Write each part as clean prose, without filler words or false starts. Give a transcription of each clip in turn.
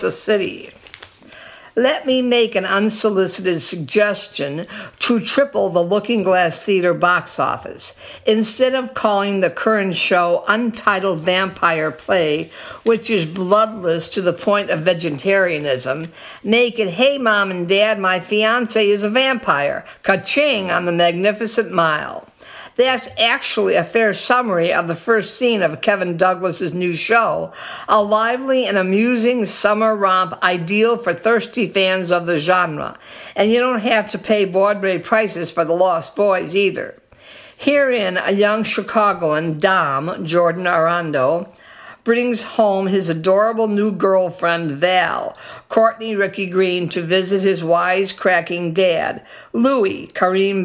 City. Let me make an unsolicited suggestion to triple the Looking Glass Theater box office. Instead of calling the current show Untitled Vampire Play, which is bloodless to the point of vegetarianism, make it, Hey Mom and Dad, my fiancé is a vampire. Ka-ching on the Magnificent Mile. That's actually a fair summary of the first scene of Kevin Douglas's new show, a lively and amusing summer romp ideal for thirsty fans of the genre. And you don't have to pay Broadway prices for The Lost Boys either. Herein, a young Chicagoan, Dom, Jordan Arando, brings home his adorable new girlfriend, Val, Courtney Ricky Green, to visit his wisecracking dad, Louis, Kareem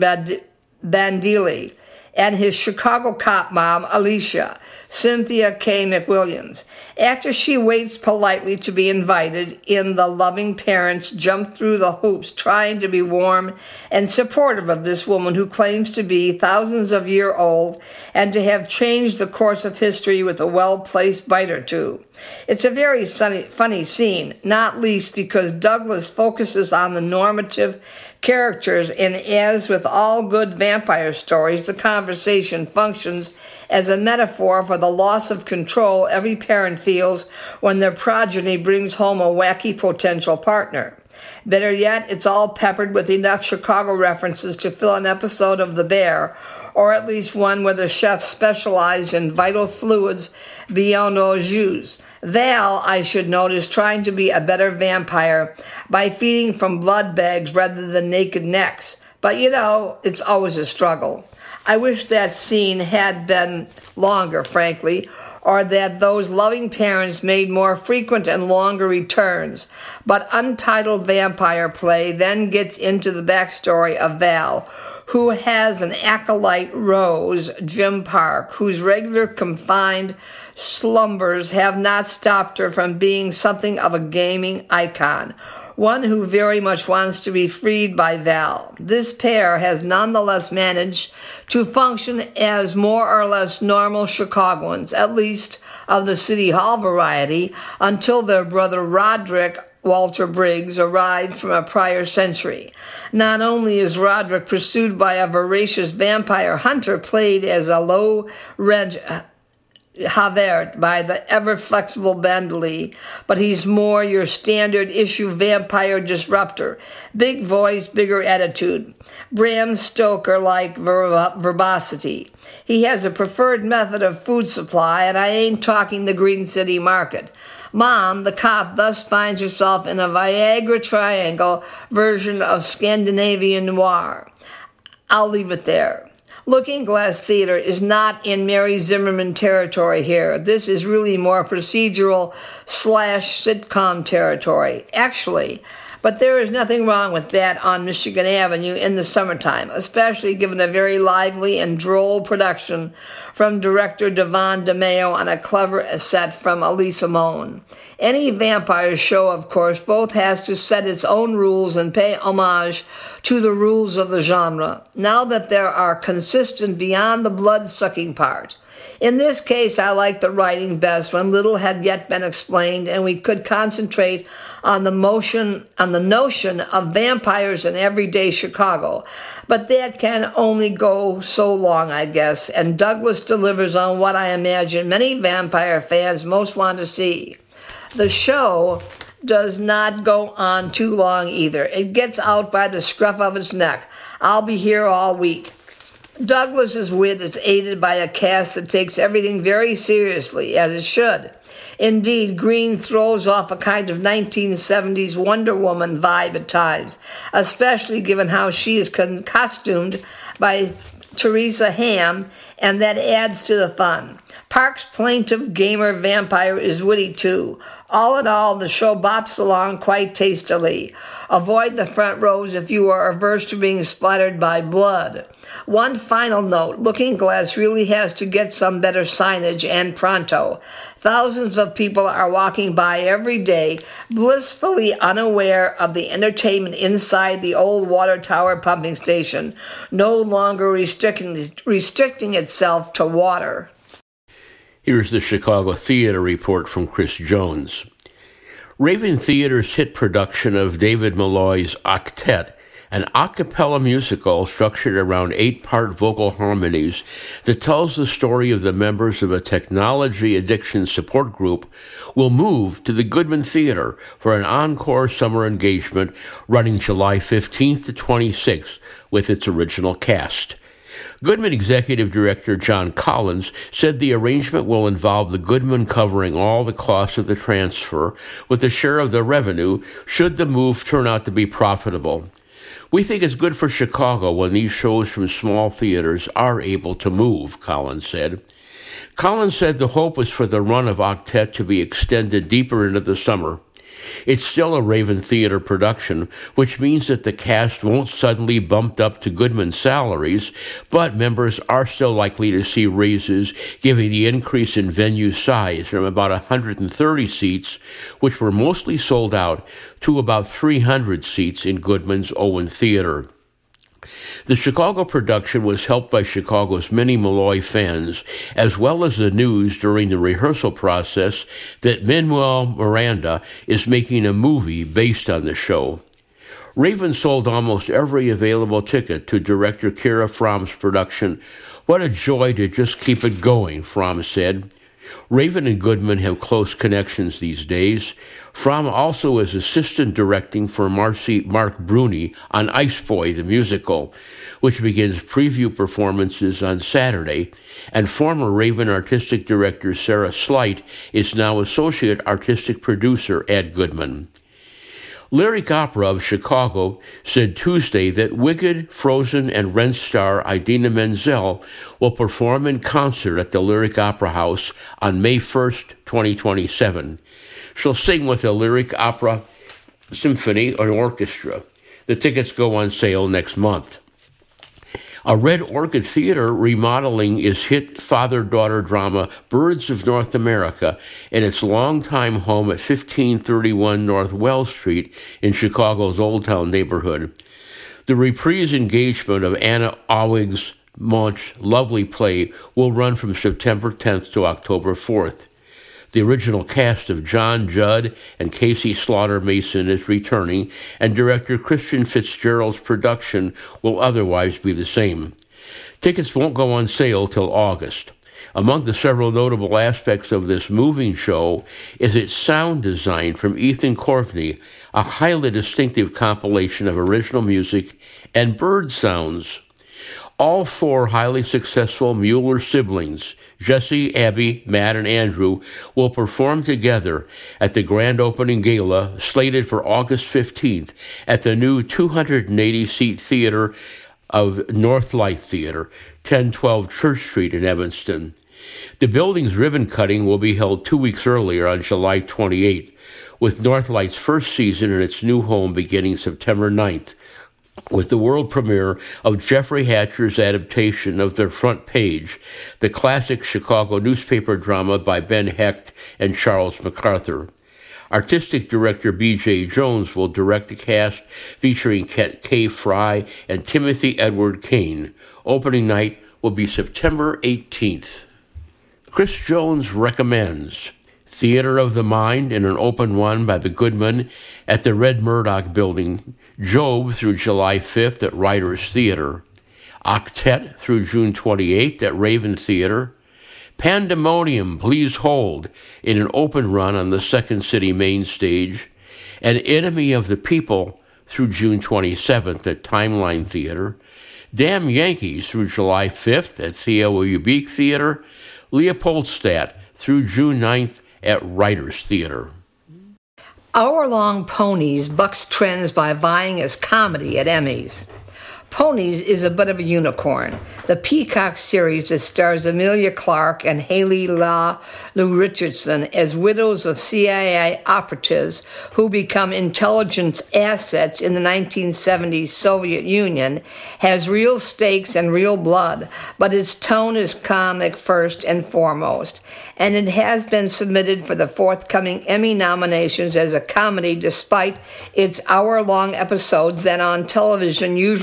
Bandili, and his Chicago cop mom, Alicia, Cynthia K. McWilliams. After she waits politely to be invited in, the loving parents jump through the hoops trying to be warm and supportive of this woman who claims to be thousands of years old and to have changed the course of history with a well-placed bite or two. It's a very funny scene, not least because Douglas focuses on the normative characters, and as with all good vampire stories, the conversation functions as a metaphor for the loss of control every parent feels when their progeny brings home a wacky potential partner. Better yet, it's all peppered with enough Chicago references to fill an episode of The Bear, or at least one where the chefs specialize in vital fluids beyond au jus. Val, I should note, is trying to be a better vampire by feeding from blood bags rather than naked necks. But it's always a struggle. I wish that scene had been longer, frankly, or that those loving parents made more frequent and longer returns. But Untitled Vampire Play then gets into the backstory of Val, who has an acolyte, Rose, Jim Park, whose regular confined slumbers have not stopped her from being something of a gaming icon, one who very much wants to be freed by Val. This pair has nonetheless managed to function as more or less normal Chicagoans, at least of the City Hall variety, until their brother Roderick Walter Briggs arrived from a prior century. Not only is Roderick pursued by a voracious vampire hunter played as a low-rent Javert by the ever-flexible Bandili, but he's more your standard-issue vampire disruptor. Big voice, bigger attitude. Bram Stoker-like verbosity. He has a preferred method of food supply, and I ain't talking the Green City Market. Mom, the cop, thus finds herself in a Viagra Triangle version of Scandinavian noir. I'll leave it there. Looking Glass Theater is not in Mary Zimmerman territory here. This is really more procedural/sitcom territory, actually. But there is nothing wrong with that on Michigan Avenue in the summertime, especially given a very lively and droll production from director Devon DeMeo on a clever set from Elisa Moen. Any vampire show, of course, both has to set its own rules and pay homage to the rules of the genre, now that there are consistent beyond the blood-sucking part. In this case, I like the writing best when little had yet been explained and we could concentrate on the notion of vampires in everyday Chicago. But that can only go so long, I guess, and Douglas delivers on what I imagine many vampire fans most want to see. The show does not go on too long either. It gets out by the scruff of its neck. I'll be here all week. Douglas's wit is aided by a cast that takes everything very seriously, as it should. Indeed, Green throws off a kind of 1970s Wonder Woman vibe at times, especially given how she is costumed by Teresa Ham, and that adds to the fun. Park's plaintive gamer vampire is witty too. All in all, the show bops along quite tastily. Avoid the front rows if you are averse to being splattered by blood. One final note, Looking Glass really has to get some better signage and pronto. Thousands of people are walking by every day, blissfully unaware of the entertainment inside the old water tower pumping station, no longer restricting itself to water. Here's the Chicago Theater report from Chris Jones. Raven Theater's hit production of David Malloy's Octet, an a cappella musical structured around 8-part vocal harmonies that tells the story of the members of a technology addiction support group, will move to the Goodman Theater for an encore summer engagement running July 15th to 26th with its original cast. Goodman Executive Director John Collins said the arrangement will involve the Goodman covering all the costs of the transfer, with a share of the revenue should the move turn out to be profitable. We think it's good for Chicago when these shows from small theaters are able to move, Collins said. Collins said the hope was for the run of Octet to be extended deeper into the summer. It's still a Raven Theater production, which means that the cast won't suddenly bump up to Goodman's salaries, but members are still likely to see raises, given the increase in venue size from about 130 seats, which were mostly sold out, to about 300 seats in Goodman's Owen Theater. The Chicago production was helped by Chicago's many Malloy fans, as well as the news during the rehearsal process that Lin-Manuel Miranda is making a movie based on the show. Raven sold almost every available ticket to director Kira Fromm's production. "What a joy to just keep it going," Fromm said. Raven and Goodman have close connections these days. Fromm also is assistant directing for Mark Bruni on Ice Boy, the musical, which begins preview performances on Saturday, and former Raven artistic director Sarah Slight is now associate artistic producer at Goodman. Lyric Opera of Chicago said Tuesday that Wicked, Frozen, and Rent star Idina Menzel will perform in concert at the Lyric Opera House on May 1st, 2027. She'll sing with the Lyric Opera Symphony or Orchestra. The tickets go on sale next month. A Red Orchid Theater remodeling is hit father-daughter drama Birds of North America in its longtime home at 1531 North Wells Street in Chicago's Old Town neighborhood. The reprise engagement of Anna Awig's Munch Lovely play will run from September 10th to October 4th. The original cast of John Judd and Casey Slaughter Mason is returning, and director Christian Fitzgerald's production will otherwise be the same. Tickets won't go on sale till August. Among the several notable aspects of this moving show is its sound design from Ethan Courtney, a highly distinctive compilation of original music and bird sounds. All 4 highly successful Mueller siblings, Jesse, Abby, Matt, and Andrew, will perform together at the grand opening gala slated for August 15th at the new 280-seat theater of Northlight Theater, 1012 Church Street in Evanston. The building's ribbon cutting will be held 2 weeks earlier on July 28th, with Northlight's first season in its new home beginning September 9th. With the world premiere of Jeffrey Hatcher's adaptation of The Front Page, the classic Chicago newspaper drama by Ben Hecht and Charles MacArthur. Artistic director B.J. Jones will direct the cast featuring Kay Fry and Timothy Edward Kane. Opening night will be September 18th. Chris Jones recommends Theater of the Mind in an open one by the Goodman at the Red Murdoch Building, Job through July 5th at Writers Theater, Octet through June 28th at Raven Theater, Pandemonium, Please Hold in an open run on the Second City main stage, and Enemy of the People through June 27th at Timeline Theater, Damn Yankees through July 5th at Theo Ubique Theater, Leopoldstadt through June 9th at Writers Theater. Hour-long Ponies bucks trends by vying as comedy at Emmys. Ponies is a bit of a unicorn. The Peacock series that stars Emilia Clarke and Haley Lou Richardson as widows of CIA operatives who become intelligence assets in the 1970s Soviet Union has real stakes and real blood, but its tone is comic first and foremost, and it has been submitted for the forthcoming Emmy nominations as a comedy despite its hour-long episodes that on television usually mean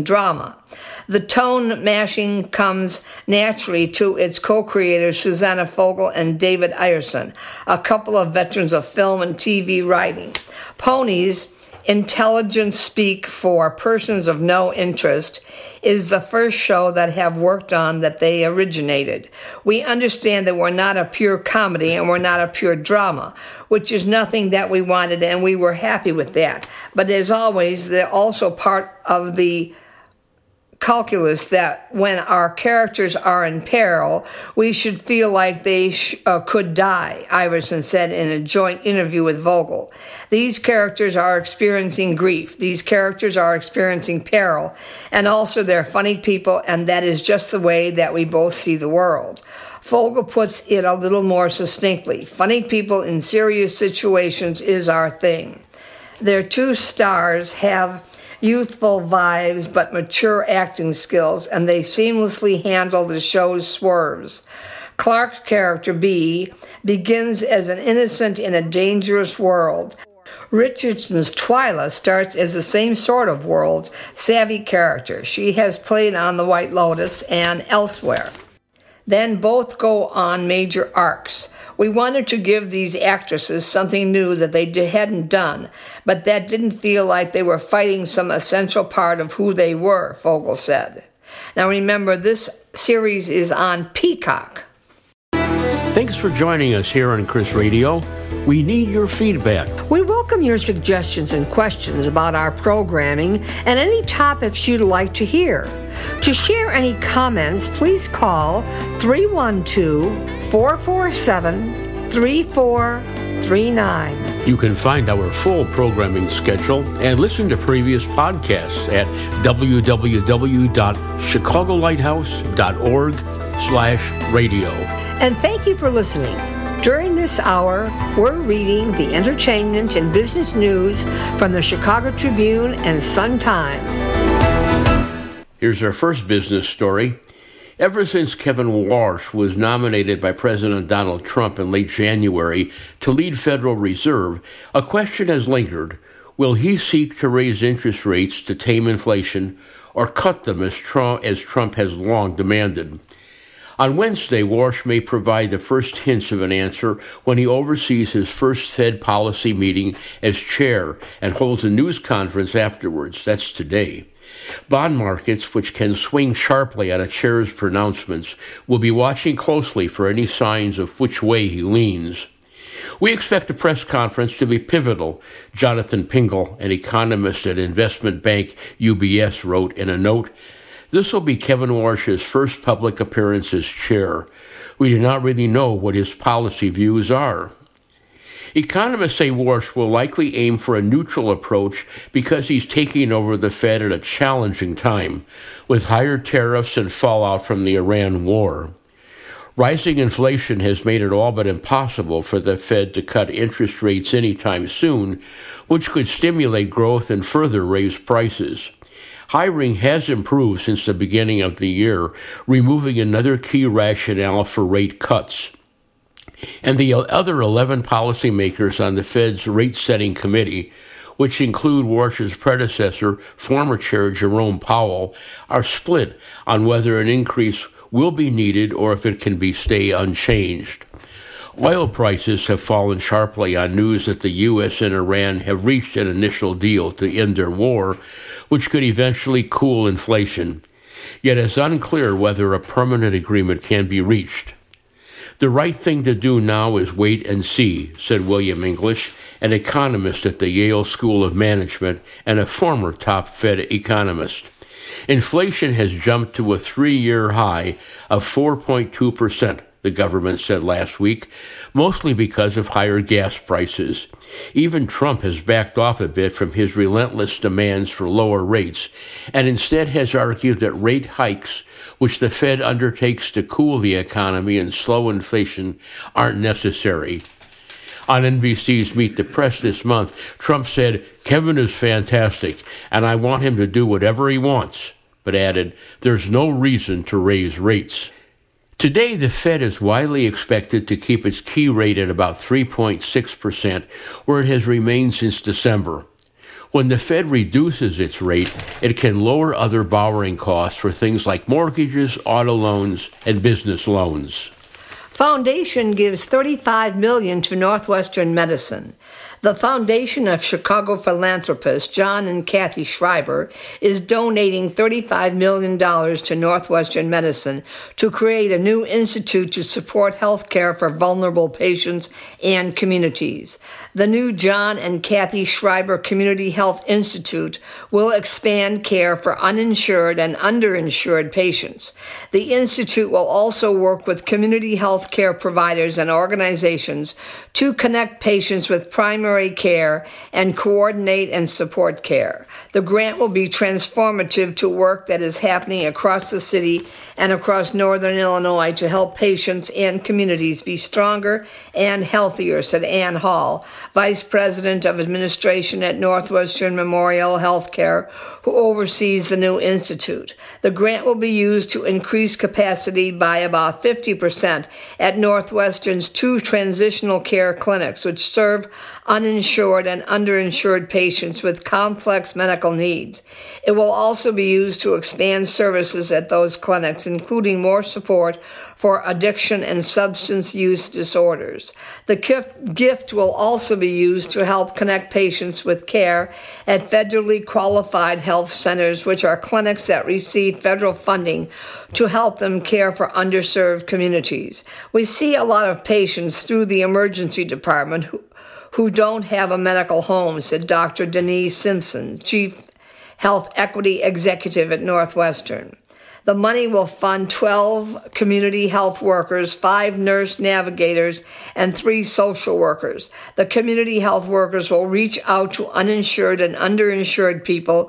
drama. The tone mashing comes naturally to its co-creators Susanna Fogel and David Ierson, a couple of veterans of film and TV writing. Ponies, intelligent speak for persons of no interest, is the first show that have worked on that they originated. We understand that we're not a pure comedy and we're not a pure drama, which is nothing that we wanted, and we were happy with that. But as always, they're also part of the calculus that when our characters are in peril, we should feel like they could die, Iverson said in a joint interview with Vogel. These characters are experiencing grief. These characters are experiencing peril. And also they're funny people, and that is just the way that we both see the world. Vogel puts it a little more succinctly. Funny people in serious situations is our thing. Their two stars have youthful vibes but mature acting skills, and they seamlessly handle the show's swerves. Clark's character, B, begins as an innocent in a dangerous world. Richardson's Twyla starts as the same sort of world, savvy character. She has played on The White Lotus and elsewhere. Then both go on major arcs. We wanted to give these actresses something new that they hadn't done, but that didn't feel like they were fighting some essential part of who they were, Fogel said. Now remember, this series is on Peacock. Thanks for joining us here on Chris Radio. We need your feedback. We welcome your suggestions and questions about our programming and any topics you'd like to hear. To share any comments, please call 312-447-3439. You can find our full programming schedule and listen to previous podcasts at www.chicagolighthouse.org/radio. And thank you for listening. During this hour, we're reading the entertainment and business news from the Chicago Tribune and Sun-Times. Here's our first business story. Ever since Kevin Walsh was nominated by President Donald Trump in late January to lead Federal Reserve, a question has lingered. Will he seek to raise interest rates to tame inflation or cut them as Trump has long demanded? On Wednesday, Walsh may provide the first hints of an answer when he oversees his first Fed policy meeting as chair and holds a news conference afterwards. That's today. Bond markets, which can swing sharply on a chair's pronouncements, will be watching closely for any signs of which way he leans. We expect the press conference to be pivotal, Jonathan Pingle, an economist at investment bank UBS, wrote in a note. This will be Kevin Walsh's first public appearance as chair. We do not really know what his policy views are. Economists say Walsh will likely aim for a neutral approach because he's taking over the Fed at a challenging time, with higher tariffs and fallout from the Iran war. Rising inflation has made it all but impossible for the Fed to cut interest rates anytime soon, which could stimulate growth and further raise prices. Hiring has improved since the beginning of the year, removing another key rationale for rate cuts. And the other 11 policymakers on the Fed's rate-setting committee, which include Walsh's predecessor, former Chair Jerome Powell, are split on whether an increase will be needed or if it can stay unchanged. Oil prices have fallen sharply on news that the U.S. and Iran have reached an initial deal to end their war, which could eventually cool inflation. Yet it's unclear whether a permanent agreement can be reached. The right thing to do now is wait and see, said William English, an economist at the Yale School of Management and a former top Fed economist. Inflation has jumped to a 3-year high of 4.2%. The government said last week, mostly because of higher gas prices. Even Trump has backed off a bit from his relentless demands for lower rates, and instead has argued that rate hikes, which the Fed undertakes to cool the economy and slow inflation, aren't necessary. On NBC's Meet the Press this month, Trump said, "Kevin is fantastic, and I want him to do whatever he wants," but added, "There's no reason to raise rates." Today, the Fed is widely expected to keep its key rate at about 3.6%, where it has remained since December. When the Fed reduces its rate, it can lower other borrowing costs for things like mortgages, auto loans, and business loans. Foundation gives $35 million to Northwestern Medicine. The Foundation of Chicago philanthropists John and Kathy Schreiber is donating $35 million to Northwestern Medicine to create a new institute to support health care for vulnerable patients and communities. The new John and Kathy Schreiber Community Health Institute will expand care for uninsured and underinsured patients. The institute will also work with community health care providers and organizations to connect patients with primary care and coordinate and support care. The grant will be transformative to work that is happening across the city and across northern Illinois to help patients and communities be stronger and healthier, said Ann Hall, Vice President of Administration at Northwestern Memorial Healthcare, who oversees the new institute. The grant will be used to increase capacity by about 50% at Northwestern's 2 transitional care clinics, which serve uninsured and underinsured patients with complex medical needs. It will also be used to expand services at those clinics, including more support for addiction and substance use disorders. The gift will also be used to help connect patients with care at federally qualified health centers, which are clinics that receive federal funding to help them care for underserved communities. We see a lot of patients through the emergency department who don't have a medical home, said Dr. Denise Simpson, Chief Health Equity Executive at Northwestern. The money will fund 12 community health workers, 5 nurse navigators, and 3 social workers. The community health workers will reach out to uninsured and underinsured people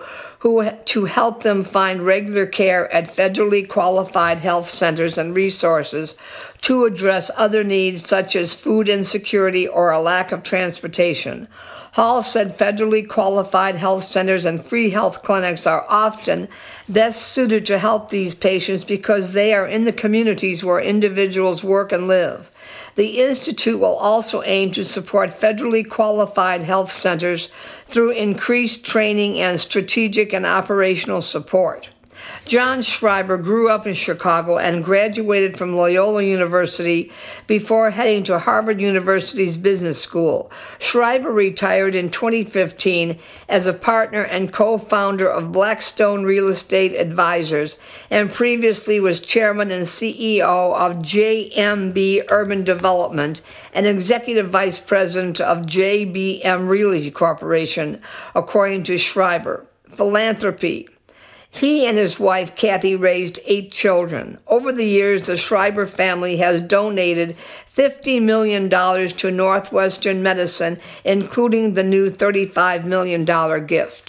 to help them find regular care at federally qualified health centers and resources to address other needs such as food insecurity or a lack of transportation. Hall said federally qualified health centers and free health clinics are often best suited to help these patients because they are in the communities where individuals work and live. The Institute will also aim to support federally qualified health centers through increased training and strategic and operational support. John Schreiber grew up in Chicago and graduated from Loyola University before heading to Harvard University's business school. Schreiber retired in 2015 as a partner and co-founder of Blackstone Real Estate Advisors and previously was chairman and CEO of JMB Urban Development and executive vice president of JBM Realty Corporation, according to Schreiber. Philanthropy. He and his wife, Kathy, raised 8 children. Over the years, the Schreiber family has donated $50 million to Northwestern Medicine, including the new $35 million gift.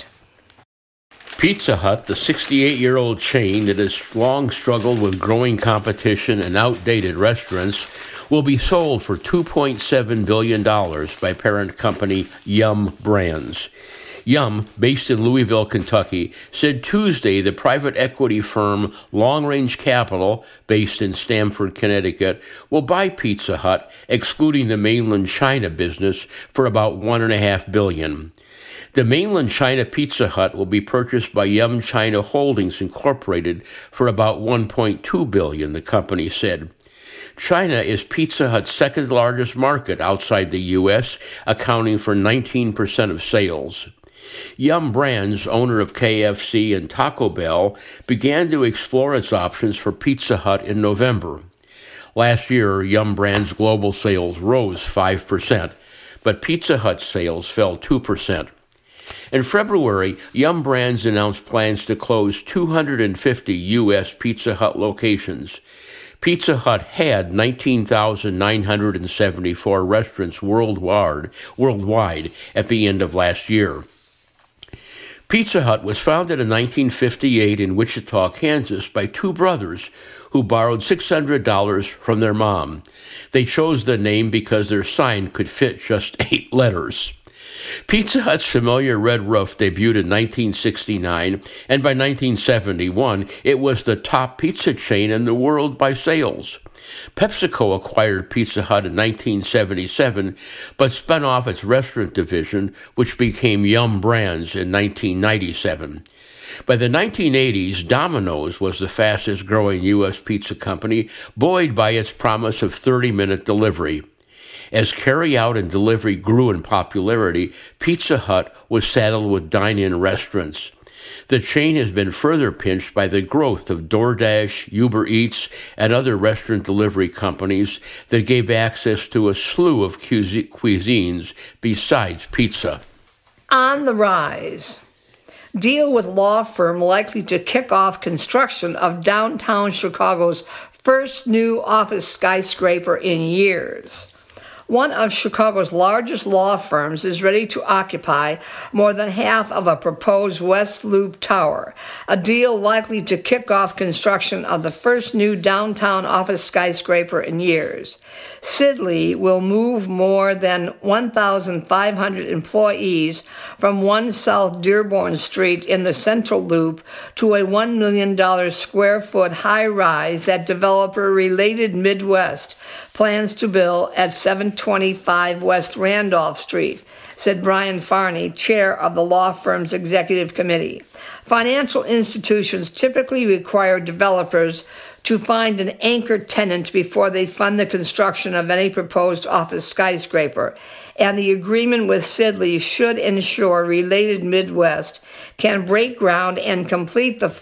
Pizza Hut, the 68-year-old chain that has long struggled with growing competition and outdated restaurants, will be sold for $2.7 billion by parent company Yum Brands. Yum, based in Louisville, Kentucky, said Tuesday the private equity firm Long Range Capital, based in Stamford, Connecticut, will buy Pizza Hut, excluding the mainland China business, for about $1.5 billion. The mainland China Pizza Hut will be purchased by Yum China Holdings Incorporated for about $1.2 billion, the company said. China is Pizza Hut's second largest market outside the U.S., accounting for 19% of sales. Yum Brands, owner of KFC and Taco Bell, began to explore its options for Pizza Hut in November. Last year, Yum Brands' global sales rose 5%, but Pizza Hut sales fell 2%. In February, Yum Brands announced plans to close 250 U.S. Pizza Hut locations. Pizza Hut had 19,974 restaurants worldwide at the end of last year. Pizza Hut was founded in 1958 in Wichita, Kansas, by 2 brothers who borrowed $600 from their mom. They chose the name because their sign could fit just 8 letters. Pizza Hut's familiar red roof debuted in 1969, and by 1971, it was the top pizza chain in the world by sales. PepsiCo acquired Pizza Hut in 1977, but spun off its restaurant division, which became Yum! Brands in 1997. By the 1980s, Domino's was the fastest-growing U.S. pizza company, buoyed by its promise of 30-minute delivery. As carry-out and delivery grew in popularity, Pizza Hut was saddled with dine-in restaurants. The chain has been further pinched by the growth of DoorDash, Uber Eats, and other restaurant delivery companies that gave access to a slew of cuisines besides pizza. On the rise. Deal with law firm likely to kick off construction of downtown Chicago's first new office skyscraper in years. One of Chicago's largest law firms is ready to occupy more than half of a proposed West Loop Tower, a deal likely to kick off construction of the first new downtown office skyscraper in years. Sidley will move more than 1,500 employees from 1 South Dearborn Street in the Central Loop to a $1 million square foot high-rise that developer Related Midwest plans to build at 725 West Randolph Street, said Brian Farney, chair of the law firm's executive committee. Financial institutions typically require developers to find an anchor tenant before they fund the construction of any proposed office skyscraper, and the agreement with Sidley should ensure Related Midwest can break ground and complete the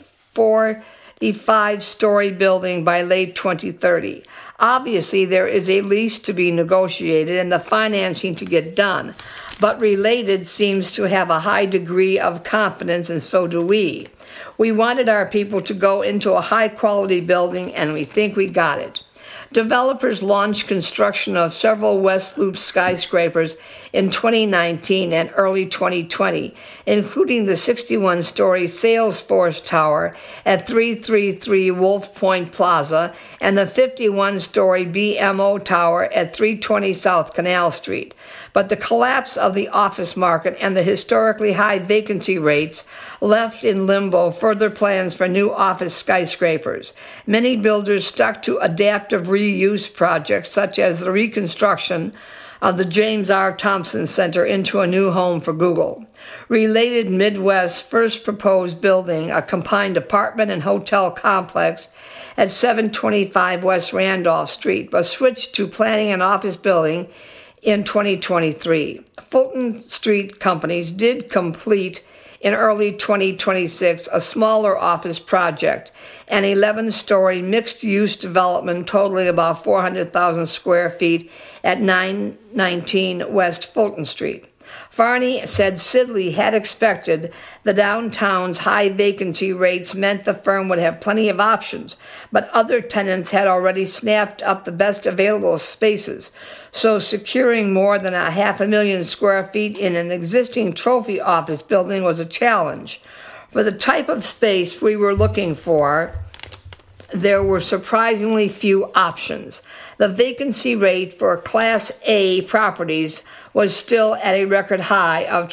45-story building by late 2030. Obviously, there is a lease to be negotiated and the financing to get done, but Related seems to have a high degree of confidence, and so do we. We wanted our people to go into a high-quality building, and we think we got it. Developers launched construction of several West Loop skyscrapers in 2019 and early 2020, including the 61-story Salesforce Tower at 333 Wolf Point Plaza and the 51-story BMO Tower at 320 South Canal Street. But the collapse of the office market and the historically high vacancy rates left in limbo further plans for new office skyscrapers. Many builders stuck to adaptive reuse projects, such as the reconstruction of the James R. Thompson Center into a new home for Google. Related Midwest's first proposed building, a combined apartment and hotel complex at 725 West Randolph Street, was switched to planning an office building in 2023. Fulton Street Companies did complete in early 2026 a smaller office project, an 11-story mixed-use development totaling about 400,000 square feet at 919 West Fulton Street. Farney said Sidley had expected the downtown's high vacancy rates meant the firm would have plenty of options, but other tenants had already snapped up the best available spaces, so securing more than 500,000 square feet in an existing trophy office building was a challenge. For the type of space we were looking for, there were surprisingly few options. The vacancy rate for Class A properties was still at a record high of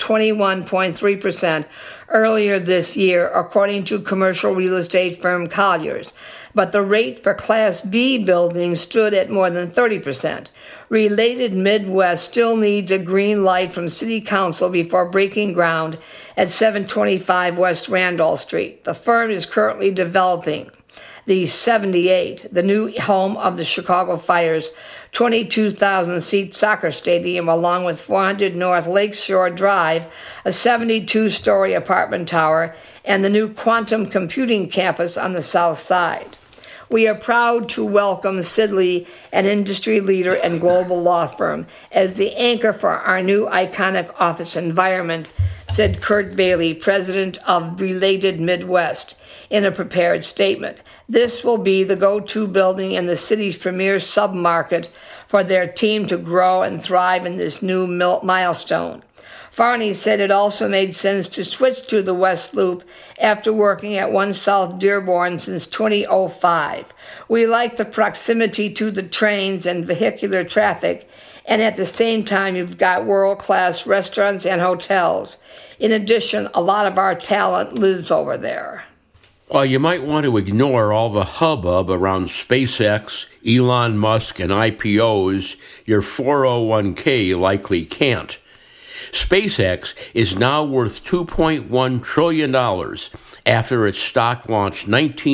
21.3% earlier this year, according to commercial real estate firm Colliers. But the rate for Class B buildings stood at more than 30%. Related Midwest still needs a green light from City Council before breaking ground at 725 West Randolph Street. The firm is currently developing the 78, the new home of the Chicago Fire's 22,000-seat soccer stadium, along with 400 North Lakeshore Drive, a 72-story apartment tower, and the new quantum computing campus on the south side. We are proud to welcome Sidley, an industry leader and global law firm, as the anchor for our new iconic office environment, said Kurt Bailey, president of Related Midwest, in a prepared statement. This will be the go-to building in the city's premier submarket for their team to grow and thrive in this new milestone. Farney said it also made sense to switch to the West Loop after working at 1 South Dearborn since 2005. We like the proximity to the trains and vehicular traffic And at the same time, you've got world-class restaurants and hotels. In addition, a lot of our talent lives over there. While you might want to ignore all the hubbub around SpaceX, Elon Musk, and IPOs, your 401k likely can't. SpaceX is now worth $2.1 trillion after its stock launched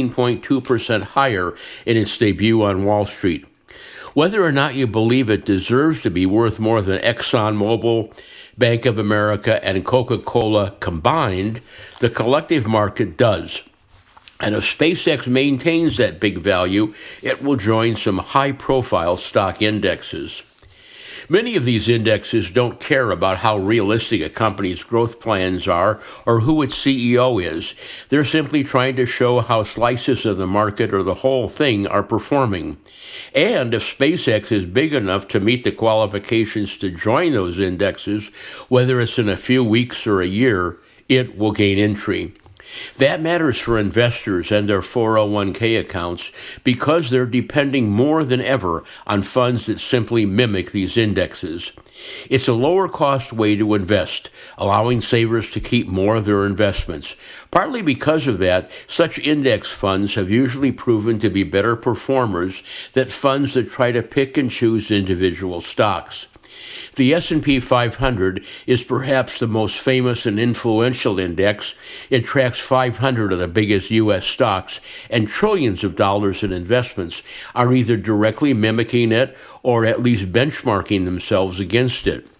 19.2% higher in its debut on Wall Street. Whether or not you believe it deserves to be worth more than ExxonMobil, Bank of America, and Coca-Cola combined, the collective market does. And if SpaceX maintains that big value, it will join some high-profile stock indexes. Many of these indexes don't care about how realistic a company's growth plans are or who its CEO is. They're simply trying to show how slices of the market or the whole thing are performing. And if SpaceX is big enough to meet the qualifications to join those indexes, whether it's in a few weeks or a year, it will gain entry. That matters for investors and their 401k accounts because they're depending more than ever on funds that simply mimic these indexes. It's a lower-cost way to invest, allowing savers to keep more of their investments. Partly because of that, such index funds have usually proven to be better performers than funds that try to pick and choose individual stocks. The S&P 500 is perhaps the most famous and influential index. It tracks 500 of the biggest U.S. stocks, and trillions of dollars in investments are either directly mimicking it or at least benchmarking themselves against it.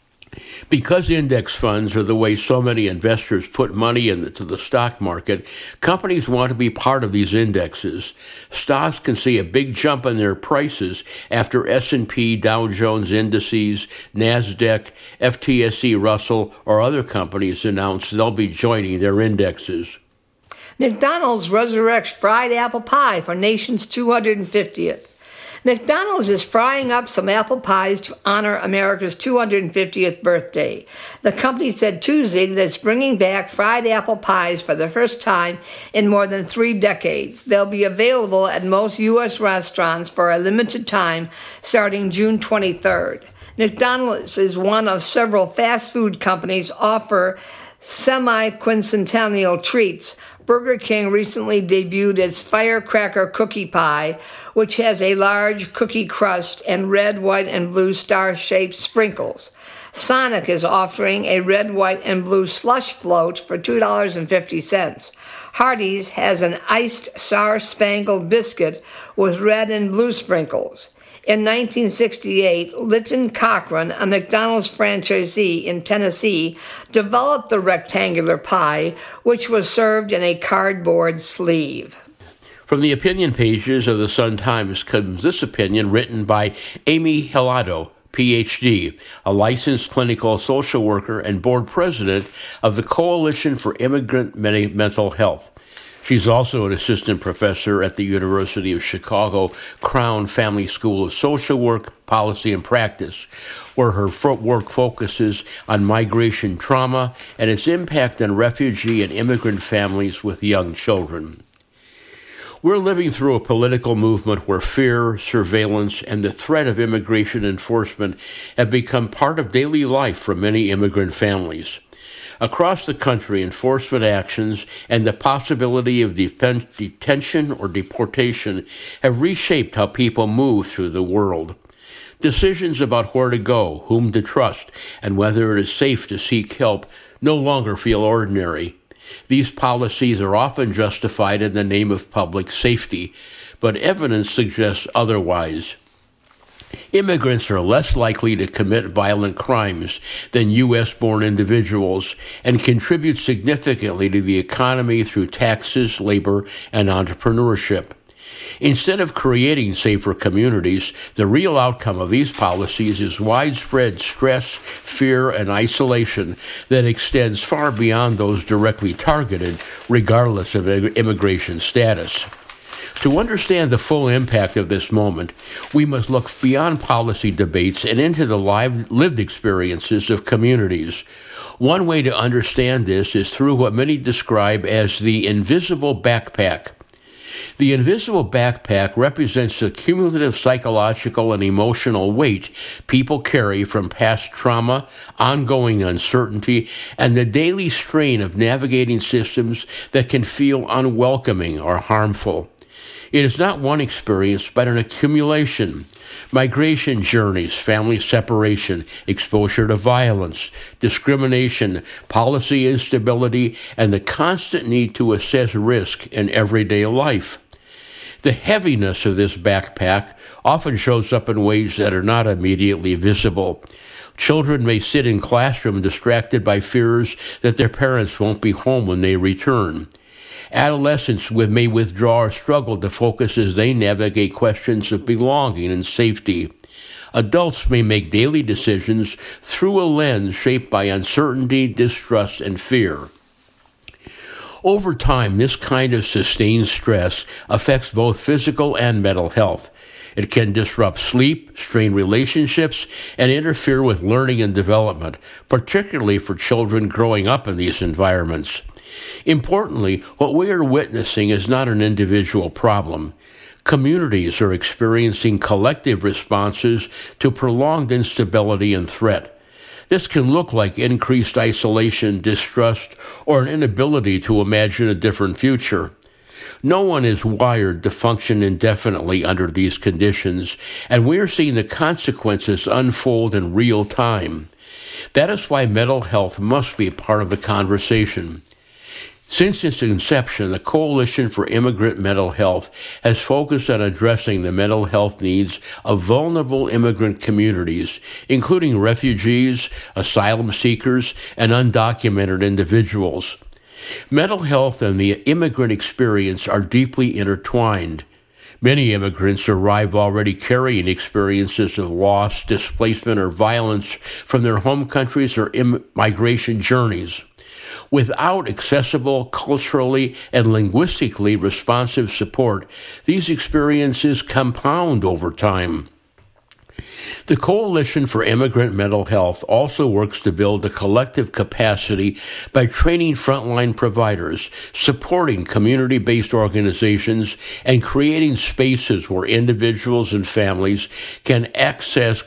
Because index funds are the way so many investors put money into the stock market, companies want to be part of these indexes. Stocks can see a big jump in their prices after S&P, Dow Jones indices, NASDAQ, FTSE Russell, or other companies announce they'll be joining their indexes. McDonald's resurrects fried apple pie for nation's 250th. McDonald's is frying up some apple pies to honor America's 250th birthday. The company said Tuesday that it's bringing back fried apple pies for the first time in more than 3 decades. They'll be available at most U.S. restaurants for a limited time starting June 23rd. McDonald's is one of several fast food companies offer semi-quincentennial treats. Burger King recently debuted its Firecracker Cookie Pie, which has a large cookie crust and red, white, and blue star-shaped sprinkles. Sonic is offering a red, white, and blue slush float for $2.50. Hardee's has an iced star-spangled biscuit with red and blue sprinkles. In 1968, Lytton Cochran, a McDonald's franchisee in Tennessee, developed the rectangular pie, which was served in a cardboard sleeve. From the opinion pages of the Sun-Times comes this opinion written by Amy Helado, Ph.D., a licensed clinical social worker and board president of the Coalition for Immigrant Mental Health. She's also an assistant professor at the University of Chicago Crown Family School of Social Work, Policy, and Practice, where her work focuses on migration trauma and its impact on refugee and immigrant families with young children. We're living through a political movement where fear, surveillance, and the threat of immigration enforcement have become part of daily life for many immigrant families. Across the country, enforcement actions and the possibility of detention or deportation have reshaped how people move through the world. Decisions about where to go, whom to trust, and whether it is safe to seek help no longer feel ordinary. These policies are often justified in the name of public safety, but evidence suggests otherwise. Immigrants are less likely to commit violent crimes than U.S.-born individuals and contribute significantly to the economy through taxes, labor, and entrepreneurship. Instead of creating safer communities, the real outcome of these policies is widespread stress, fear, and isolation that extends far beyond those directly targeted, regardless of immigration status. To understand the full impact of this moment, we must look beyond policy debates and into the lived experiences of communities. One way to understand this is through what many describe as the invisible backpack. The invisible backpack represents the cumulative psychological and emotional weight people carry from past trauma, ongoing uncertainty, and the daily strain of navigating systems that can feel unwelcoming or harmful. It is not one experience, but an accumulation. Migration journeys, family separation, exposure to violence, discrimination, policy instability, and the constant need to assess risk in everyday life. The heaviness of this backpack often shows up in ways that are not immediately visible. Children may sit in classroom distracted by fears that their parents won't be home when they return. Adolescents may withdraw or struggle to focus as they navigate questions of belonging and safety. Adults may make daily decisions through a lens shaped by uncertainty, distrust, and fear. Over time, this kind of sustained stress affects both physical and mental health. It can disrupt sleep, strain relationships, and interfere with learning and development, particularly for children growing up in these environments. Importantly, what we are witnessing is not an individual problem. Communities are experiencing collective responses to prolonged instability and threat. This can look like increased isolation, distrust, or an inability to imagine a different future. No one is wired to function indefinitely under these conditions, and we are seeing the consequences unfold in real time. That is why mental health must be part of the conversation. Since its inception, the Coalition for Immigrant Mental Health has focused on addressing the mental health needs of vulnerable immigrant communities, including refugees, asylum seekers, and undocumented individuals. Mental health and the immigrant experience are deeply intertwined. Many immigrants arrive already carrying experiences of loss, displacement, or violence from their home countries or migration journeys. Without accessible, culturally and linguistically responsive support, these experiences compound over time. The Coalition for Immigrant Mental Health also works to build a collective capacity by training frontline providers, supporting community-based organizations, and creating spaces where individuals and families can access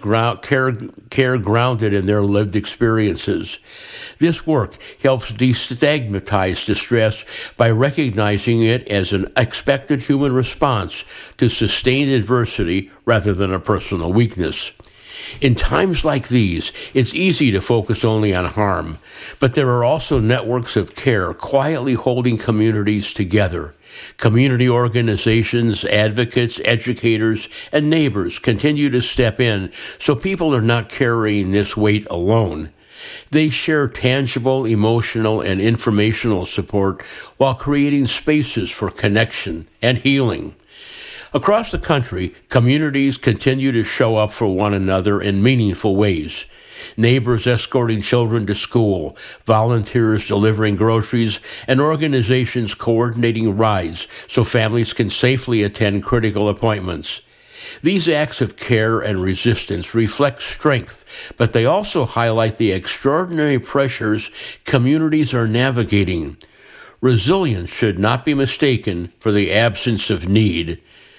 care grounded in their lived experiences. This work helps destigmatize distress by recognizing it as an expected human response to sustained adversity rather than a personal weakness. In times like these, it's easy to focus only on harm, but there are also networks of care quietly holding communities together. Community organizations, advocates, educators, and neighbors continue to step in so people are not carrying this weight alone. They share tangible, emotional, and informational support while creating spaces for connection and healing. Across the country, communities continue to show up for one another in meaningful ways. Neighbors escorting children to school, volunteers delivering groceries, and organizations coordinating rides so families can safely attend critical appointments. These acts of care and resistance reflect strength, but they also highlight the extraordinary pressures communities are navigating. Resilience should not be mistaken for the absence of need.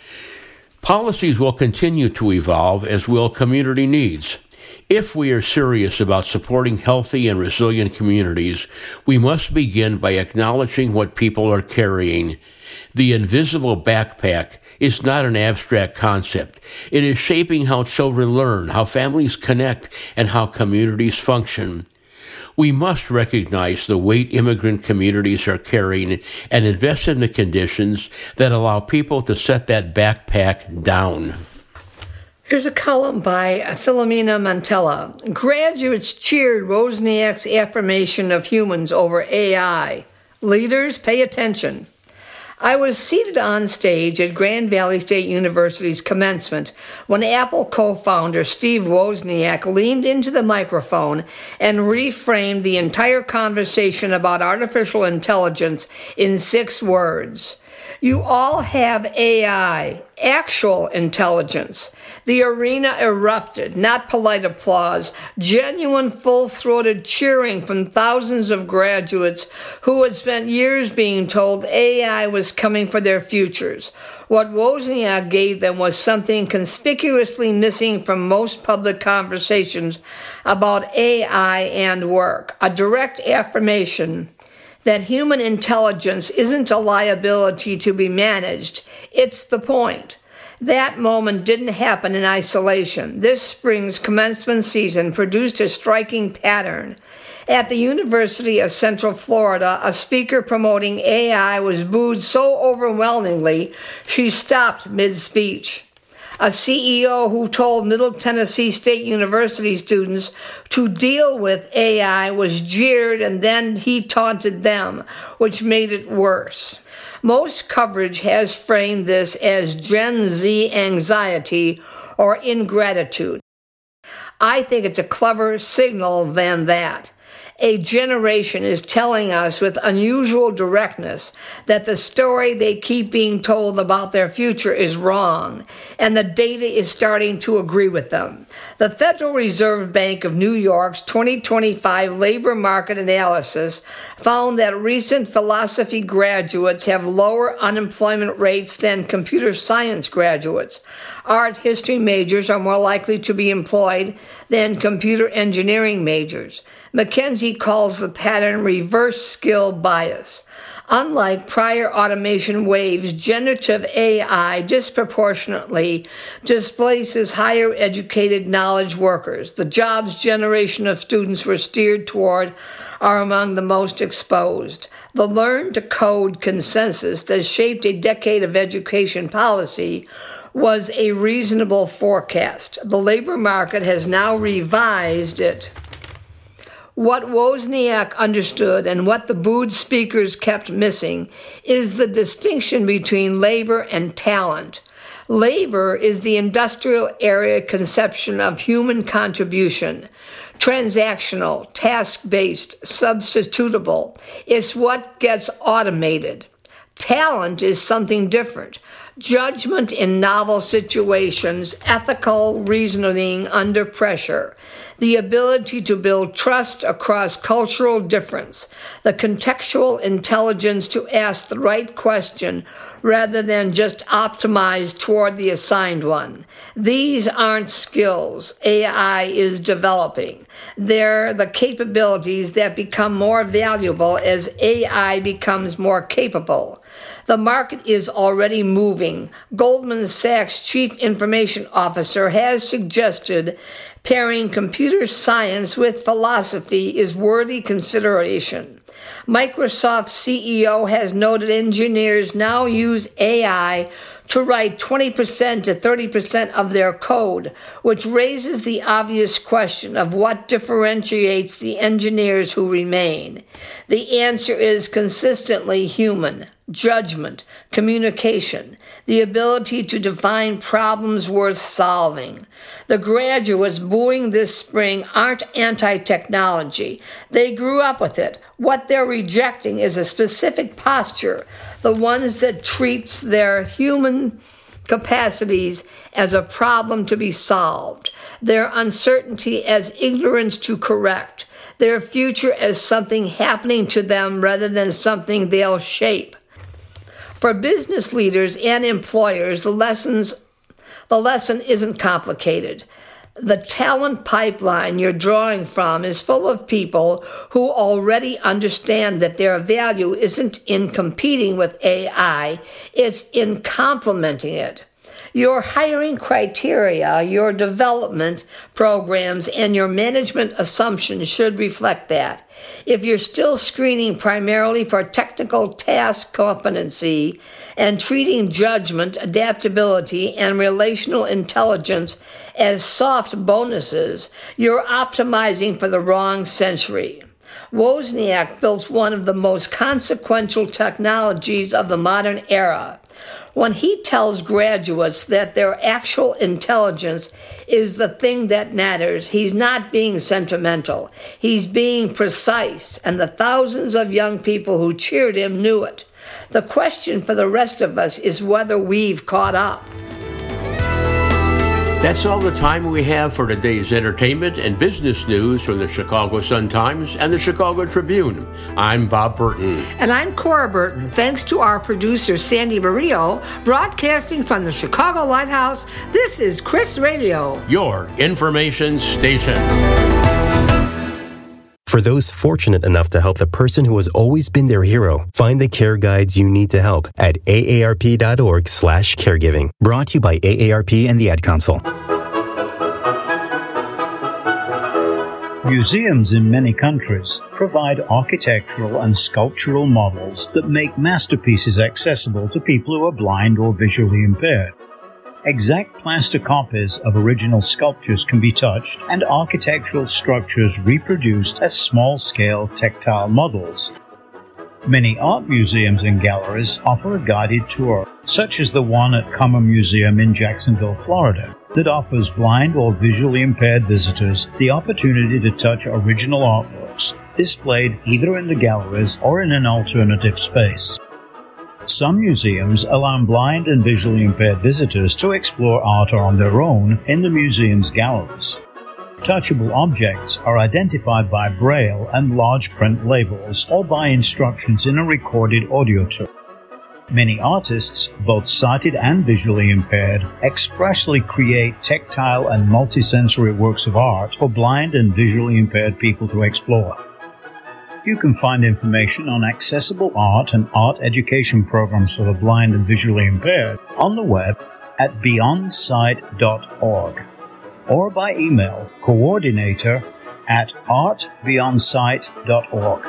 Policies will continue to evolve, as will community needs. If we are serious about supporting healthy and resilient communities, we must begin by acknowledging what people are carrying. The invisible backpack is not an abstract concept. It is shaping how children learn, how families connect, and how communities function. We must recognize the weight immigrant communities are carrying and invest in the conditions that allow people to set that backpack down. Here's a column by Philomena Montella. Graduates cheered Wozniak's affirmation of humans over AI. Leaders, pay attention. I was seated on stage at Grand Valley State University's commencement when Apple co-founder Steve Wozniak leaned into the microphone and reframed the entire conversation about artificial intelligence in 6 words. You all have AI, actual intelligence. The arena erupted, not polite applause, genuine full-throated cheering from thousands of graduates who had spent years being told AI was coming for their futures. What Wozniak gave them was something conspicuously missing from most public conversations about AI and work, a direct affirmation that human intelligence isn't a liability to be managed. It's the point. That moment didn't happen in isolation. This spring's commencement season produced a striking pattern. At the University of Central Florida, a speaker promoting AI was booed so overwhelmingly she stopped mid-speech. A CEO who told Middle Tennessee State University students to deal with AI was jeered, and then he taunted them, which made it worse. Most coverage has framed this as Gen Z anxiety or ingratitude. I think it's a clever signal than that. A generation is telling us with unusual directness that the story they keep being told about their future is wrong, and the data is starting to agree with them. The Federal Reserve Bank of New York's 2025 labor market analysis found that recent philosophy graduates have lower unemployment rates than computer science graduates. Art history majors are more likely to be employed than computer engineering majors. McKinsey calls the pattern reverse skill bias. Unlike prior automation waves, generative AI disproportionately displaces higher educated knowledge workers. The jobs generation of students were steered toward are among the most exposed. The learn to code consensus that shaped a decade of education policy was a reasonable forecast. The labor market has now revised it. What Wozniak understood and what the booed speakers kept missing is the distinction between labor and talent. Labor is the industrial area conception of human contribution. Transactional, task-based, substitutable. It's what gets automated. Talent is something different. Judgment in novel situations, ethical reasoning under pressure, the ability to build trust across cultural difference, the contextual intelligence to ask the right question rather than just optimize toward the assigned one. These aren't skills AI is developing. They're the capabilities that become more valuable as AI becomes more capable. The market is already moving. Goldman Sachs' chief information officer has suggested pairing computer science with philosophy is worthy consideration. Microsoft's CEO has noted engineers now use AI to write 20% to 30% of their code, which raises the obvious question of what differentiates the engineers who remain. The answer is consistently human. Judgment, communication, the ability to define problems worth solving. The graduates booing this spring aren't anti-technology. They grew up with it. What they're rejecting is a specific posture, the ones that treats their human capacities as a problem to be solved, their uncertainty as ignorance to correct, their future as something happening to them rather than something they'll shape. For business leaders and employers, the lesson isn't complicated. The talent pipeline you're drawing from is full of people who already understand that their value isn't in competing with AI, it's in complementing it. Your hiring criteria, your development programs, and your management assumptions should reflect that. If you're still screening primarily for technical task competency and treating judgment, adaptability, and relational intelligence as soft bonuses, you're optimizing for the wrong century. Wozniak built one of the most consequential technologies of the modern era. When he tells graduates that their actual intelligence is the thing that matters, he's not being sentimental. He's being precise, and the thousands of young people who cheered him knew it. The question for the rest of us is whether we've caught up. That's all the time we have for today's entertainment and business news from the Chicago Sun-Times and the Chicago Tribune. I'm Bob Burton. And I'm Cora Burton. Thanks to our producer, Sandy Murillo, broadcasting from the Chicago Lighthouse, this is Chris Radio, your information station. For those fortunate enough to help the person who has always been their hero, find the care guides you need to help at aarp.org/caregiving. Brought to you by AARP and the Ad Council. Museums in many countries provide architectural and sculptural models that make masterpieces accessible to people who are blind or visually impaired. Exact plaster copies of original sculptures can be touched and architectural structures reproduced as small-scale tactile models. Many art museums and galleries offer a guided tour, such as the one at Cummer Museum in Jacksonville, Florida, that offers blind or visually impaired visitors the opportunity to touch original artworks, displayed either in the galleries or in an alternative space. Some museums allow blind and visually impaired visitors to explore art on their own in the museum's galleries. Touchable objects are identified by braille and large print labels or by instructions in a recorded audio tour. Many artists, both sighted and visually impaired, expressly create tactile and multisensory works of art for blind and visually impaired people to explore. You can find information on accessible art and art education programs for the blind and visually impaired on the web at beyondsight.org or by email coordinator@artbeyondsight.org.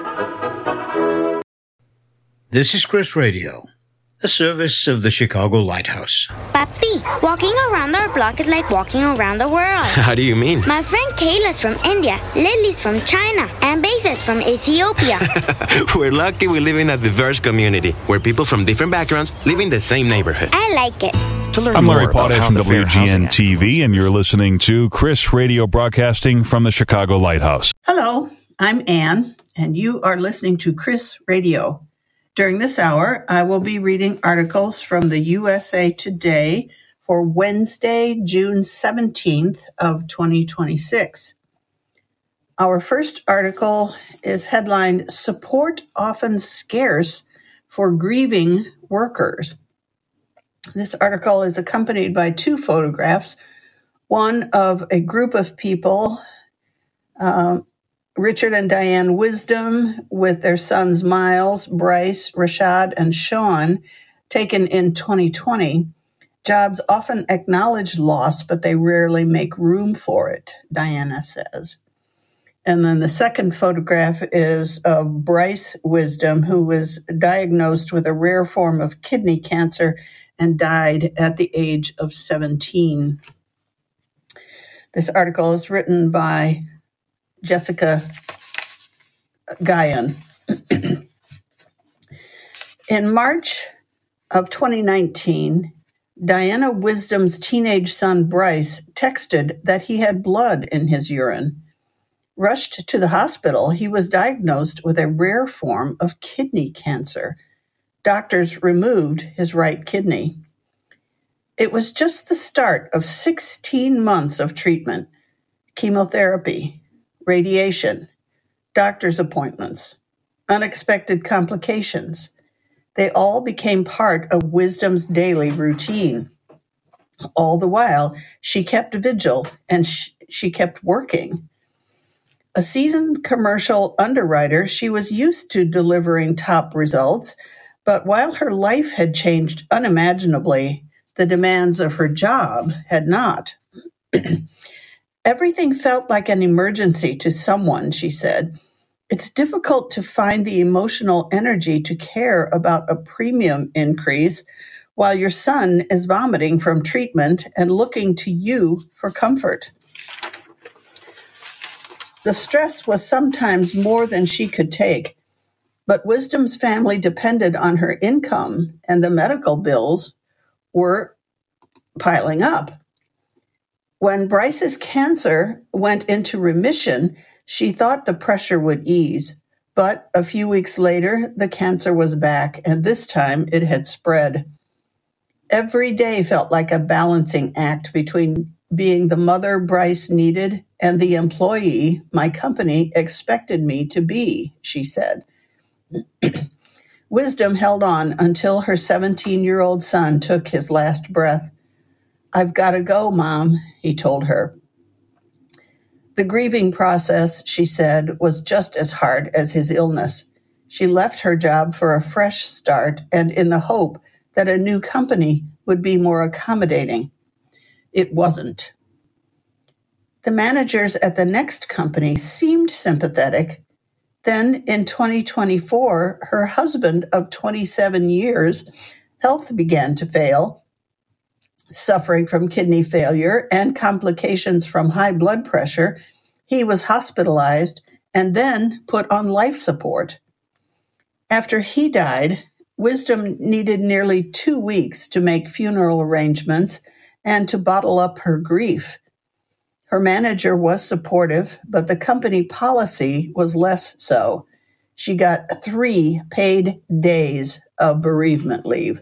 This is Chris Radio, a service of the Chicago Lighthouse. Papi, walking around our block is like walking around the world. How do you mean? My friend Kayla's from India, Lily's from China, and Base's from Ethiopia. We're lucky we live in a diverse community where people from different backgrounds live in the same neighborhood. I like it. I'm Larry Potash from WGN-TV, and you're listening to Chris Radio broadcasting from the Chicago Lighthouse. Hello, I'm Ann, and you are listening to Chris Radio. During this hour, I will be reading articles from the USA Today for Wednesday, June 17th of 2026. Our first article is headlined, Support Often Scarce for Grieving Workers. This article is accompanied by two photographs, one of a group of people, Richard and Diane Wisdom with their sons Miles, Bryce, Rashad, and Sean, taken in 2020. Jobs often acknowledge loss, but they rarely make room for it, Diana says. And then the second photograph is of Bryce Wisdom, who was diagnosed with a rare form of kidney cancer and died at the age of 17. This article is written by Jessica Guyon. In March of 2019, Diana Wisdom's teenage son Bryce texted that he had blood in his urine. Rushed to the hospital, he was diagnosed with a rare form of kidney cancer. Doctors removed his right kidney. It was just the start of 16 months of treatment, chemotherapy, radiation, doctor's appointments, unexpected complications. They all became part of Wisdom's daily routine. All the while, she kept vigil and she kept working. A seasoned commercial underwriter, she was used to delivering top results, but while her life had changed unimaginably, the demands of her job had not. Everything felt like an emergency to someone, she said. It's difficult to find the emotional energy to care about a premium increase while your son is vomiting from treatment and looking to you for comfort. The stress was sometimes more than she could take, but Wisdom's family depended on her income, and the medical bills were piling up. When Bryce's cancer went into remission, she thought the pressure would ease, But a few weeks later, the cancer was back, and this time it had spread. Every day felt like a balancing act between being the mother Bryce needed and the employee my company expected me to be, she said. Wisdom held on until her 17-year-old son took his last breath. "I've got to go, Mom," he told her. The grieving process, she said, was just as hard as his illness. She left her job for a fresh start and in the hope that a new company would be more accommodating. It wasn't. The managers at the next company seemed sympathetic. Then in 2024, her husband of 27 years, health began to fail, suffering from kidney failure and complications from high blood pressure. He was hospitalized and then put on life support. After he died, Wisdom needed nearly 2 weeks to make funeral arrangements and to bottle up her grief. Her manager was supportive, but the company policy was less so. She got 3 paid days of bereavement leave.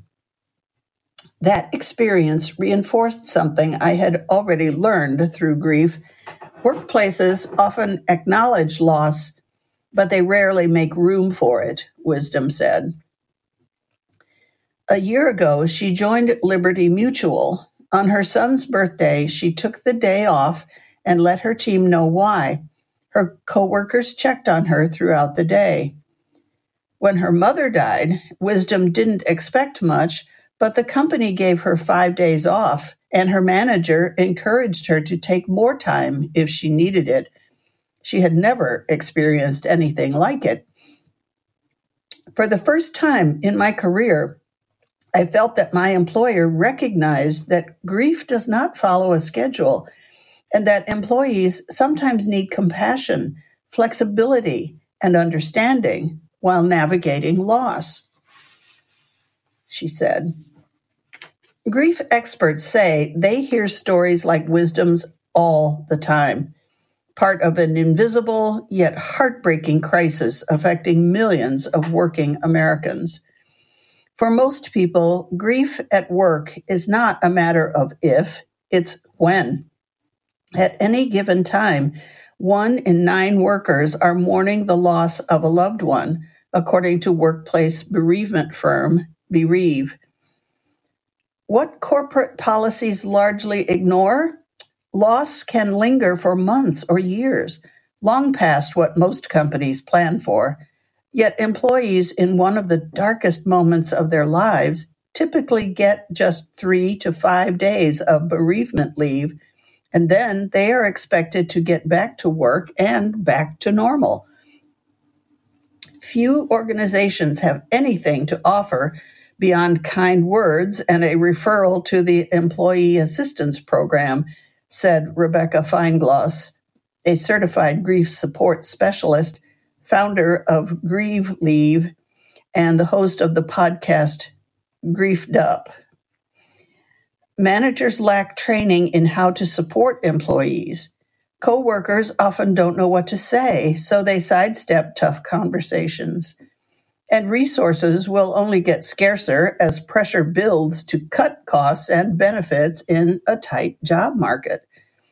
That experience reinforced something I had already learned through grief. Workplaces often acknowledge loss, but they rarely make room for it, Wisdom said. A year ago, she joined Liberty Mutual. On her son's birthday, she took the day off and let her team know why. Her coworkers checked on her throughout the day. When her mother died, Wisdom didn't expect much, but the company gave her 5 days off, and her manager encouraged her to take more time if she needed it. She had never experienced anything like it. For the first time in my career, I felt that my employer recognized that grief does not follow a schedule and that employees sometimes need compassion, flexibility, and understanding while navigating loss. She said, grief experts say they hear stories like Wisdom's all the time, part of an invisible yet heartbreaking crisis affecting millions of working Americans. For most people, grief at work is not a matter of if, it's when. At any given time, 1 in 9 workers are mourning the loss of a loved one, according to workplace bereavement firm Bereave. What corporate policies largely ignore? Loss can linger for months or years, long past what most companies plan for. Yet employees in one of the darkest moments of their lives typically get just 3 to 5 days of bereavement leave, and then they are expected to get back to work and back to normal. Few organizations have anything to offer beyond kind words and a referral to the Employee Assistance Program, said Rebecca Feingloss, a certified grief support specialist, founder of Grieve Leave, and the host of the podcast Griefed Up. Managers lack training in how to support employees. Co-workers often don't know what to say, so they sidestep tough conversations. And resources will only get scarcer as pressure builds to cut costs and benefits in a tight job market.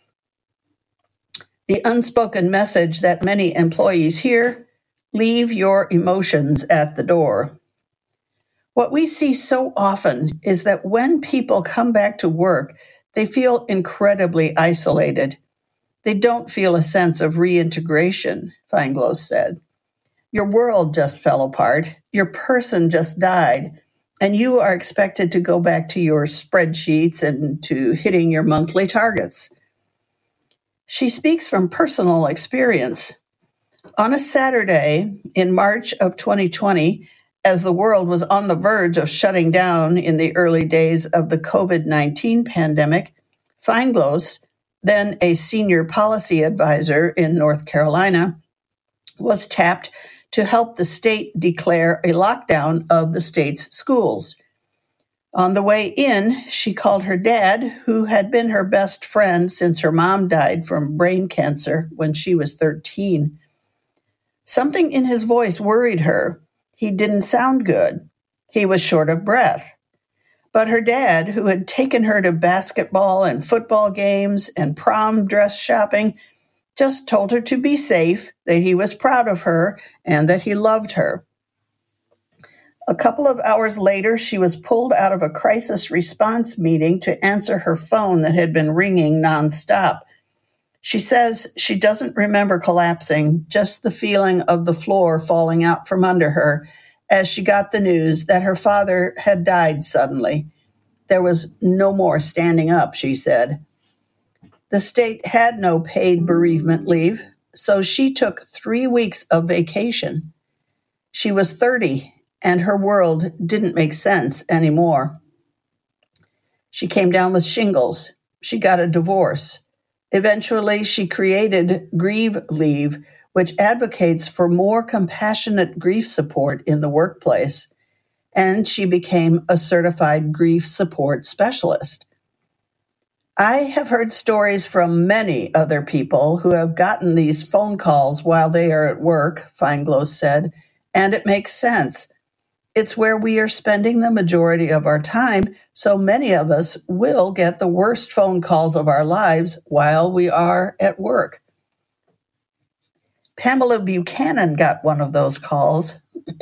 The unspoken message that many employees hear: leave your emotions at the door. What we see so often is that when people come back to work, they feel incredibly isolated. They don't feel a sense of reintegration, Feingloss said. Your world just fell apart, your person just died, and you are expected to go back to your spreadsheets and to hitting your monthly targets. She speaks from personal experience. On a Saturday in March of 2020, as the world was on the verge of shutting down in the early days of the COVID-19 pandemic, Feingloss, then a senior policy advisor in North Carolina, was tapped to help the state declare a lockdown of the state's schools. On the way in, she called her dad, who had been her best friend since her mom died from brain cancer when she was 13. Something in his voice worried her. He didn't sound good. He was short of breath. But her dad, who had taken her to basketball and football games and prom dress shopping, just told her to be safe, that he was proud of her, and that he loved her. A couple of hours later, she was pulled out of a crisis response meeting to answer her phone that had been ringing nonstop. She says she doesn't remember collapsing, just the feeling of the floor falling out from under her as she got the news that her father had died suddenly. There was no more standing up, she said. The state had no paid bereavement leave, so she took 3 weeks of vacation. She was 30, and her world didn't make sense anymore. She came down with shingles. She got a divorce. Eventually, she created Grieve Leave, which advocates for more compassionate grief support in the workplace, and she became a certified grief support specialist. I have heard stories from many other people who have gotten these phone calls while they are at work, Feinglos said, and it makes sense. It's where we are spending the majority of our time, so many of us will get the worst phone calls of our lives while we are at work. Pamela Buchanan got one of those calls.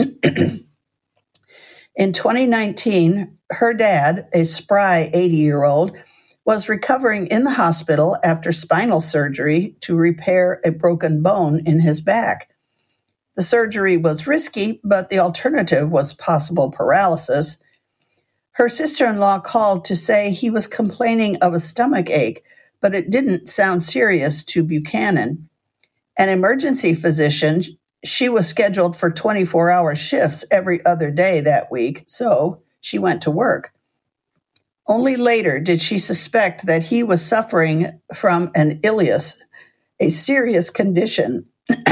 In 2019, her dad, a spry 80-year-old, was recovering in the hospital after spinal surgery to repair a broken bone in his back. The surgery was risky, but the alternative was possible paralysis. Her sister-in-law called to say he was complaining of a stomach ache, but it didn't sound serious to Buchanan. An emergency physician, she was scheduled for 24-hour shifts every other day that week, so she went to work. Only later did she suspect that he was suffering from an ileus, a serious condition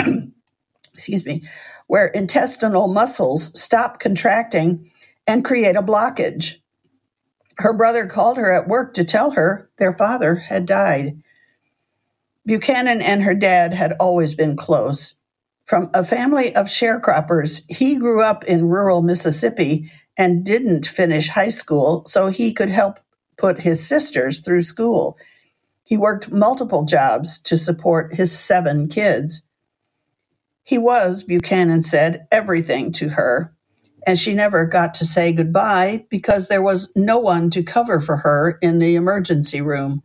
where intestinal muscles stop contracting and create a blockage. Her brother called her at work to tell her their father had died. Buchanan and her dad had always been close. From a family of sharecroppers, he grew up in rural Mississippi and didn't finish high school, so he could help put his sisters through school. He worked multiple jobs to support his 7 kids. He was, Buchanan said, everything to her, and she never got to say goodbye because there was no one to cover for her in the emergency room.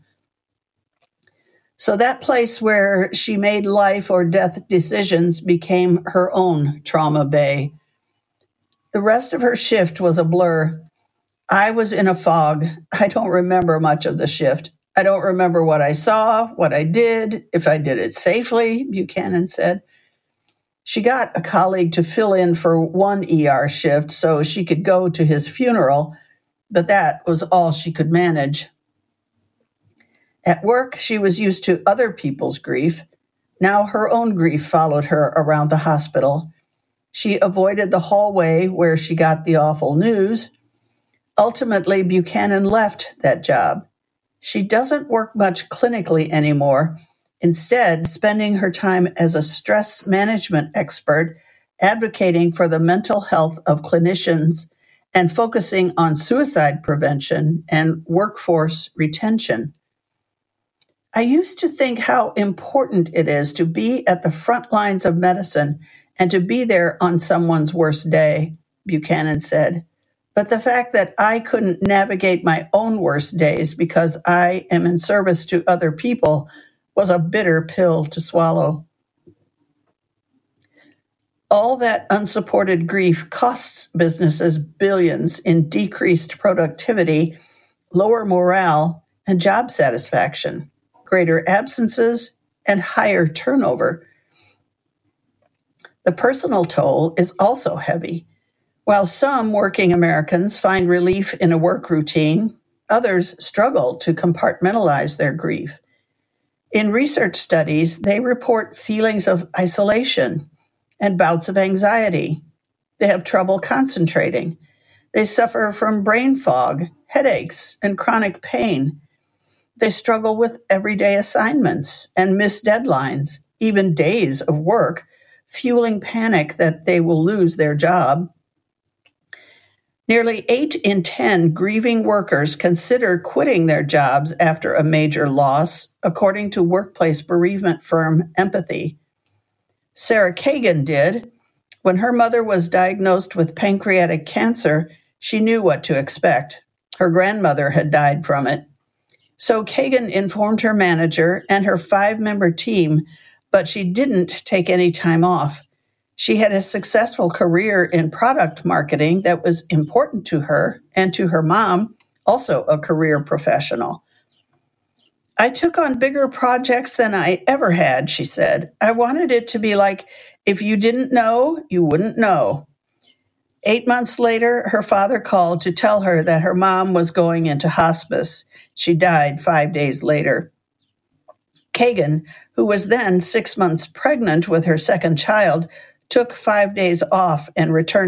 So that place where she made life or death decisions became her own trauma bay. The rest of her shift was a blur. I was in a fog. I don't remember much of the shift. I don't remember what I saw, what I did, if I did it safely, Buchanan said. She got a colleague to fill in for one ER shift so she could go to his funeral, but that was all she could manage. At work, she was used to other people's grief. Now her own grief followed her around the hospital. She avoided the hallway where she got the awful news. Ultimately, Buchanan left that job. She doesn't work much clinically anymore, instead spending her time as a stress management expert, advocating for the mental health of clinicians and focusing on suicide prevention and workforce retention. I used to think how important it is to be at the front lines of medicine and to be there on someone's worst day, Buchanan said. But the fact that I couldn't navigate my own worst days because I am in service to other people was a bitter pill to swallow. All that unsupported grief costs businesses billions in decreased productivity, lower morale, and job satisfaction, greater absences, and higher turnover. The personal toll is also heavy. While some working Americans find relief in a work routine, others struggle to compartmentalize their grief. In research studies, they report feelings of isolation and bouts of anxiety. They have trouble concentrating. They suffer from brain fog, headaches, and chronic pain. They struggle with everyday assignments and miss deadlines, even days of work, fueling panic that they will lose their job. Nearly 8 in 10 grieving workers consider quitting their jobs after a major loss, according to workplace bereavement firm Empathy. Sarah Kagan did. When her mother was diagnosed with pancreatic cancer, she knew what to expect. Her grandmother had died from it. So Kagan informed her manager and her 5-member team, but she didn't take any time off. She had a successful career in product marketing that was important to her and to her mom, also a career professional. I took on bigger projects than I ever had, she said. I wanted it to be like, if you didn't know, you wouldn't know. 8 months later, her father called to tell her that her mom was going into hospice. She died 5 days later. Kagan, who was then 6 months pregnant with her second child, took 5 days off and returned